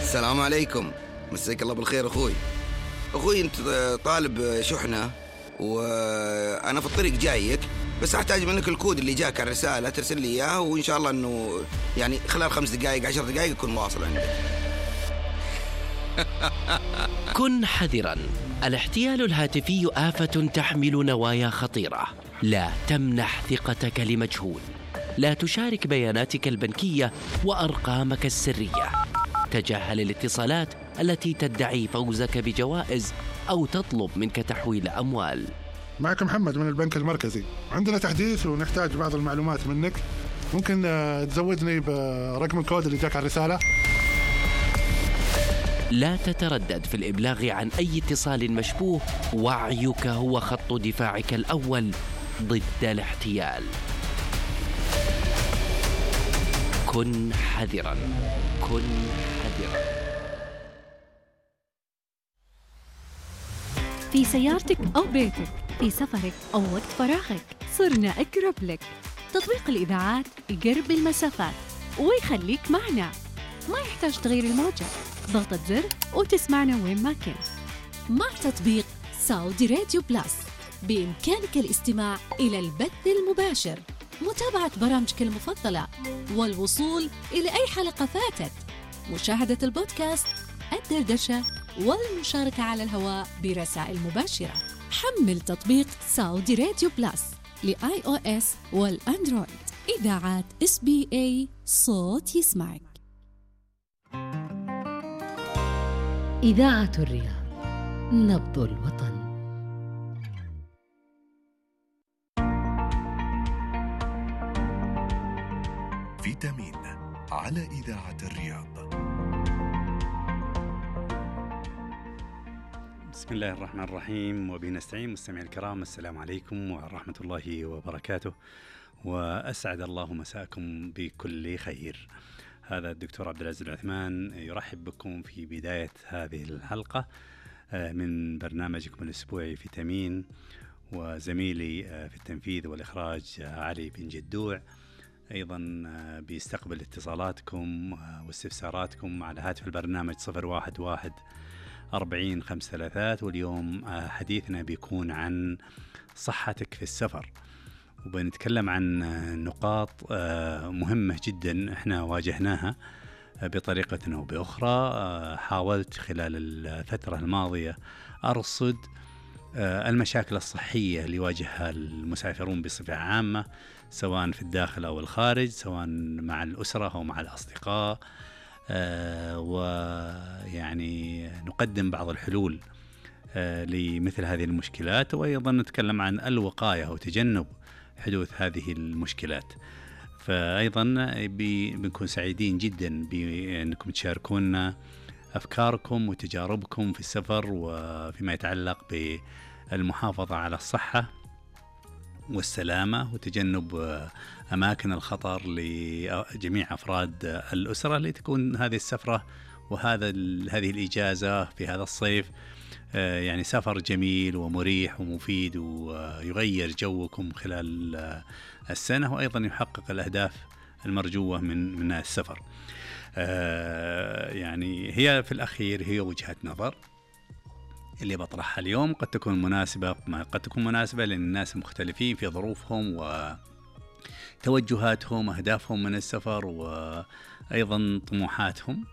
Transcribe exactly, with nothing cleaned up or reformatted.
السلام عليكم، مساك الله بالخير أخوي. أخوي أنت طالب شحنة وأنا في الطريق جايك، بس أحتاج منك الكود اللي جاك على الرسالة ترسل لي إياه، وإن شاء الله أنه يعني خلال خمس دقائق عشر دقائق يكون مواصل عندك. كن حذراً، الاحتيال الهاتفي آفة تحمل نوايا خطيرة. لا تمنح ثقتك لمجهول، لا تشارك بياناتك البنكية وأرقامك السرية. تجاهل الاتصالات التي تدعي فوزك بجوائز أو تطلب منك تحويل أموال. معك محمد من البنك المركزي، عندنا تحديث ونحتاج بعض المعلومات منك. ممكن تزودني برقم الكود اللي جاك على الرسالة؟ لا تتردد في الإبلاغ عن أي اتصال مشبوه، وعيك هو خط دفاعك الأول ضد الاحتيال. كن حذراً، كن حذراً. في سيارتك أو بيتك، في سفرك أو وقت فراغك، صرنا أقرب لك. تطبيق الإذاعات يقرب المسافات ويخليك معنا، ما يحتاج تغيير الموجة، ضغطة زر وتسمعنا وين ما كنت. مع تطبيق سعودي راديو بلس بإمكانك الاستماع إلى البث المباشر، متابعة برامجك المفضلة، والوصول إلى أي حلقة فاتت، مشاهدة البودكاست، الدردشة، والمشاركة على الهواء برسائل مباشرة. حمل تطبيق سعودي راديو بلس لآي أو إس والأندرويد. إذاعات إس بي إيه، صوت يسمعك. إذاعة الرياض، نبض الوطن. فيتامين على إذاعة الرياض. بسم الله الرحمن الرحيم، وبه نستعين. مستمعي الكرام، السلام عليكم ورحمة الله وبركاته، وأسعد الله مساءكم بكل خير. هذا الدكتور عبد العزيز العثمان يرحب بكم في بداية هذه الحلقة من برنامجكم الأسبوعي فيتامين، وزميلي في التنفيذ والإخراج علي بن جدوع أيضا بيستقبل اتصالاتكم واستفساراتكم على هاتف البرنامج صفر واحد واحد أربعين خمس ثلاثات. واليوم حديثنا بيكون عن صحتك في السفر، وبنتكلم عن نقاط مهمة جدا احنا واجهناها بطريقة أو بأخرى. حاولت خلال الفترة الماضية أرصد المشاكل الصحية اللي يواجهها المسافرون بصفة عامة، سواء في الداخل أو الخارج، سواء مع الأسرة أو مع الأصدقاء، آه ويعني نقدم بعض الحلول آه لمثل هذه المشكلات، وأيضا نتكلم عن الوقاية وتجنب حدوث هذه المشكلات. فأيضا بنكون سعيدين جدا بأنكم تشاركونا أفكاركم وتجاربكم في السفر وفيما يتعلق بالمحافظة على الصحة والسلامة وتجنب أماكن الخطر لجميع أفراد الأسرة لتكون هذه السفرة وهذا هذه الإجازة في هذا الصيف يعني سفر جميل ومريح ومفيد، ويغير جوكم خلال السنة، وأيضا يحقق الأهداف المرجوة من من السفر. يعني هي في الأخير هي وجهة نظر اللي بطرحها اليوم، قد تكون مناسبة ما قد تكون مناسبة لأن الناس مختلفين في ظروفهم وتوجهاتهم، أهدافهم من السفر، وأيضا طموحاتهم.